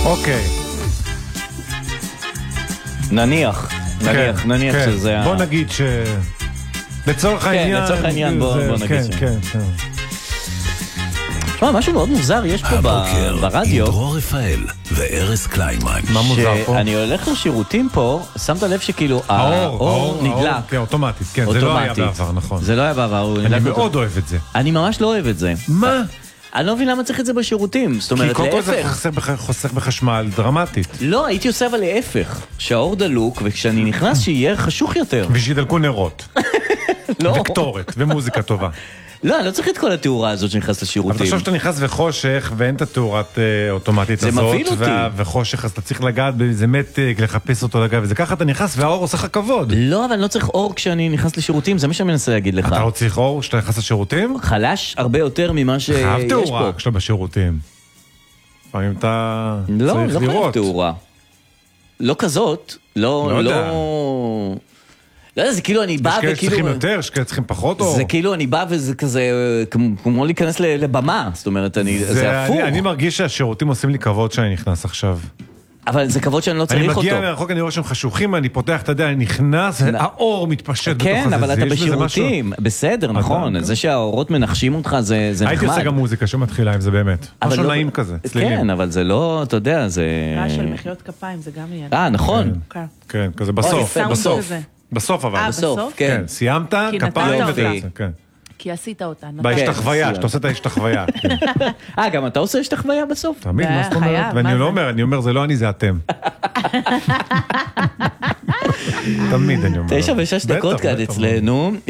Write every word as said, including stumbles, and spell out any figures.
אוקיי. נניח, נניח, נניח שזה... בוא נגיד ש... לצורך העניין... כן, לצורך העניין, בוא נגיד כן, ש... כן, כן. תשמע, משהו מאוד מוזר יש פה ברדיו. עם דרור רפאל וארז קליינמן. מה מוזר פה? שאני הולך לשירותים פה, שמת לב שכאילו האור נדלק. כן, אוטומטית, כן, זה לא היה בעבר, נכון. זה לא היה בעבר. אני מאוד אוהב את זה. אני ממש לא אוהב את זה. מה? אני לא מבין למה צריך את זה בשירותים. זאת אומרת, כי קודם כל זה להפך. חוסך בחשמל דרמטית. לא, הייתי עושה אבל להפך. שהאור דלוק, וכשאני נכנס שיהיה חשוך יותר. ושידלקו נרות. לא. וקטורת, ומוזיקה טובה. לא, אני לא צריך את כל התאורה הזאת שנכנס לשירותים. אבל תחשוב שאתה נכנס וחושך, ואין את התאורת אוטומטית הזאת. זה מבהיל אותי. וחושך, אז אתה צריך לגעת באיזה מתק, לחפש אותו לגעת, וזה ככה אתה נכנס, והאור עושה לך כבוד. לא, אבל אני לא צריך אור כשאני נכנס לשירותים, זה מה שאני מנסה להגיד לך. אתה לא צריך אור כשאתה נכנס לשירותים? חלש הרבה יותר ממה שיש פה. חייב תאורה כשאתה בשירותים. לפעמים אתה צריך לראות. לא, לא חייב תאורה. לא כזאת, לא... לא יודע. לא יודע, זה כאילו אני בא וכאילו... יש כאלה צריכים יותר, יש כאלה צריכים פחות אור. זה כאילו אני בא וזה כזה, כמו להיכנס לבמה, זאת אומרת, זה הפוך. אני מרגיש שהשירותים עושים לי כבוד שאני נכנס עכשיו. אבל זה כבוד שאני לא צריך אותו. אני מגיע מרחוק, אני רואה שהם חשוכים, אני פותח, אתה יודע, אני נכנס, האור מתפשט בתוך הזה. כן, אבל אתה בשירותים, בסדר, נכון. זה שהאורות מנחשים אותך, זה נחמד. הייתי עושה גם מוזיקה שמתחילה עם זה באמת. משהו נעים כזה. כן, אבל זה לא, אתה יודע, זה... רעש של מחיאות כפיים, זה גם יהיה. אה, נכון. כן, כזה בסוף. בסוף. בסוף אבל. אה, בסוף? כן. סיימת, כפיים ותעשה, כן. כי עשית אותה. בהשתחוויה, שאתה עושה את ההשתחוויה. אה, גם אתה עושה השתחוויה בסוף? תמיד, מה זאת אומרת? ואני לא אומר, אני אומר, זה לא אני, זה אתם. תמיד אני אומר. תשע ושש דקות כאן אצלנו.